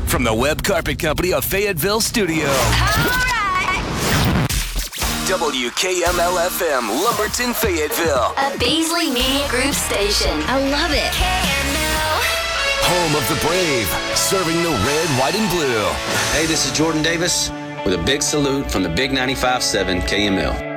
from the Web Carpet Company of Fayetteville Studio. All right. WKML-FM, Lumberton, Fayetteville. A Beasley Media Group station. I love it. KML. Home of the brave, serving the red, white, and blue. Hey, this is Jordan Davis with a big salute from the Big 95.7 KML.